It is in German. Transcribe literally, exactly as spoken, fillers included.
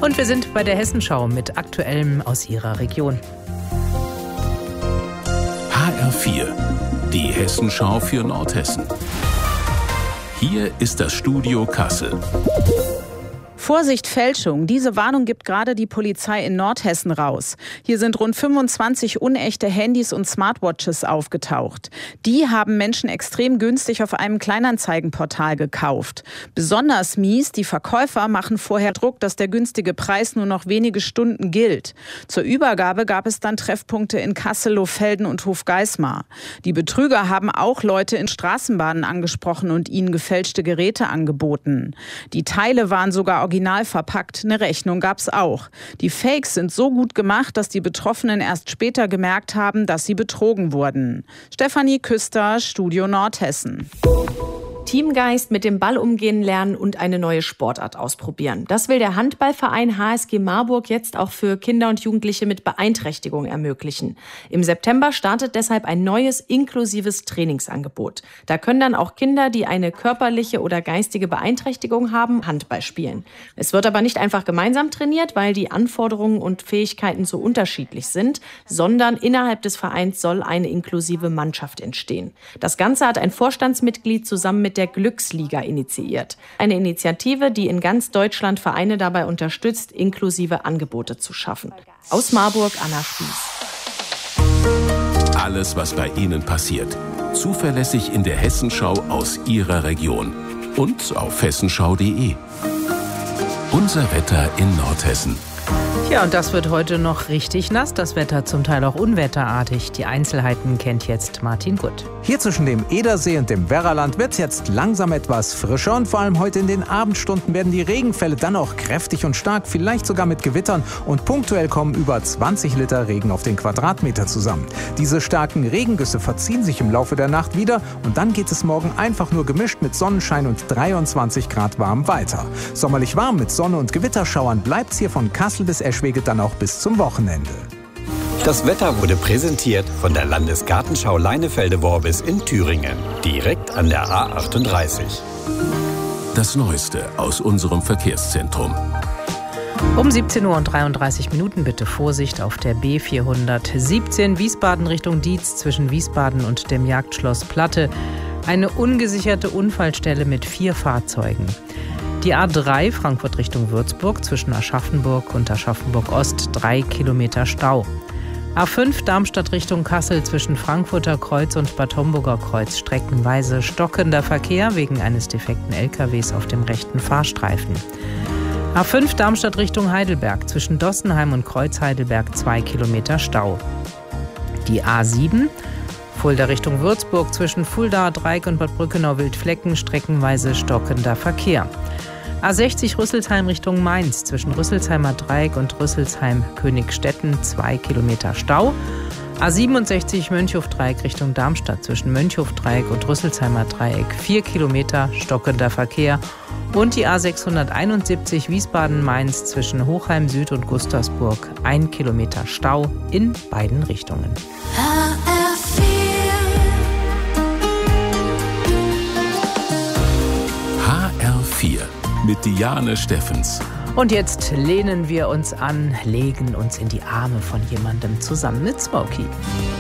Und wir sind bei der Hessenschau mit Aktuellem aus Ihrer Region. H R vier, die Hessenschau für Nordhessen. Hier ist das Studio Kassel. Vorsicht, Fälschung. Diese Warnung gibt gerade die Polizei in Nordhessen raus. Hier sind rund fünfundzwanzig unechte Handys und Smartwatches aufgetaucht. Die haben Menschen extrem günstig auf einem Kleinanzeigenportal gekauft. Besonders mies, die Verkäufer machen vorher Druck, dass der günstige Preis nur noch wenige Stunden gilt. Zur Übergabe gab es dann Treffpunkte in Kassel, Lohfelden und Hofgeismar. Die Betrüger haben auch Leute in Straßenbahnen angesprochen und ihnen gefälschte Geräte angeboten. Die Teile waren sogar original verpackt, eine Rechnung gab's auch. Die Fakes sind so gut gemacht, dass die Betroffenen erst später gemerkt haben, dass sie betrogen wurden. Stefanie Küster, Studio Nordhessen. Teamgeist, mit dem Ball umgehen lernen und eine neue Sportart ausprobieren. Das will der Handballverein H S G Marburg jetzt auch für Kinder und Jugendliche mit Beeinträchtigung ermöglichen. Im September startet deshalb ein neues, inklusives Trainingsangebot. Da können dann auch Kinder, die eine körperliche oder geistige Beeinträchtigung haben, Handball spielen. Es wird aber nicht einfach gemeinsam trainiert, weil die Anforderungen und Fähigkeiten so unterschiedlich sind, sondern innerhalb des Vereins soll eine inklusive Mannschaft entstehen. Das Ganze hat ein Vorstandsmitglied zusammen mit der Glücksliga initiiert. Eine Initiative, die in ganz Deutschland Vereine dabei unterstützt, inklusive Angebote zu schaffen. Aus Marburg, Anna Spieß. Alles, was bei Ihnen passiert. Zuverlässig in der Hessenschau aus Ihrer Region. Und auf hessenschau punkt de. Unser Wetter in Nordhessen. Ja, und das wird heute noch richtig nass, das Wetter, zum Teil auch unwetterartig. Die Einzelheiten kennt jetzt Martin Gutt. Hier zwischen dem Edersee und dem Werraland wird es jetzt langsam etwas frischer und vor allem heute in den Abendstunden werden die Regenfälle dann auch kräftig und stark, vielleicht sogar mit Gewittern, und punktuell kommen über zwanzig Liter Regen auf den Quadratmeter zusammen. Diese starken Regengüsse verziehen sich im Laufe der Nacht wieder und dann geht es morgen einfach nur gemischt mit Sonnenschein und dreiundzwanzig Grad warm weiter. Sommerlich warm mit Sonne und Gewitterschauern bleibt es hier von Kassel bis Eschwege dann auch bis zum Wochenende. Das Wetter wurde präsentiert von der Landesgartenschau Leinefelde-Worbis in Thüringen, direkt an der A achtunddreißig. Das Neueste aus unserem Verkehrszentrum. Um siebzehn Uhr und dreiunddreißig Minuten bitte Vorsicht auf der B vierhundertsiebzehn Wiesbaden Richtung Dietz zwischen Wiesbaden und dem Jagdschloss Platte. Eine ungesicherte Unfallstelle mit vier Fahrzeugen. Die A drei Frankfurt Richtung Würzburg zwischen Aschaffenburg und Aschaffenburg Ost drei Kilometer Stau. A fünf Darmstadt Richtung Kassel zwischen Frankfurter Kreuz und Bad Homburger Kreuz streckenweise stockender Verkehr wegen eines defekten L K Ws auf dem rechten Fahrstreifen. A fünf Darmstadt Richtung Heidelberg zwischen Dossenheim und Kreuz Heidelberg zwei Kilometer Stau. Die A sieben Fulda Richtung Würzburg zwischen Fulda, Dreieck und Bad Brückenau-Wildflecken streckenweise stockender Verkehr. A sechzig Rüsselsheim Richtung Mainz zwischen Rüsselsheimer Dreieck und Rüsselsheim-Königstetten zwei Kilometer Stau. A siebenundsechzig Mönchhof-Dreieck Richtung Darmstadt zwischen Mönchhof-Dreieck und Rüsselsheimer Dreieck vier Kilometer stockender Verkehr. Und die A sechshunderteinundsiebzig Wiesbaden-Mainz zwischen Hochheim Süd und Gustavsburg ein Kilometer Stau in beiden Richtungen. H R vier mit Diane Steffens. Und jetzt lehnen wir uns an, legen uns in die Arme von jemandem zusammen mit Smokey.